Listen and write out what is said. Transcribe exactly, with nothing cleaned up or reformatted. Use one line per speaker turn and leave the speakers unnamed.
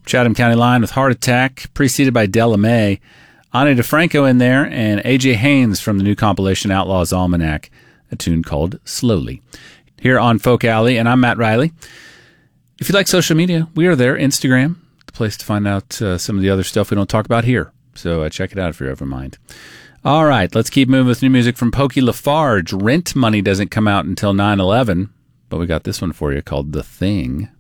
Chatham County Line with Heart Attack, preceded by Della Mae. Ani DeFranco in there, and A J Haynes from the new compilation Outlaws Almanac, a tune called Slowly. Here on Folk Alley, and I'm Matt Riley. If you like social media, we are there. Instagram, the place to find out uh, some of the other stuff we don't talk about here. So uh, check it out if you're ever mind. All right, let's keep moving with new music from Pokey Lafarge. Rent Money doesn't come out until nine eleven, but we got this one for you called The Thing.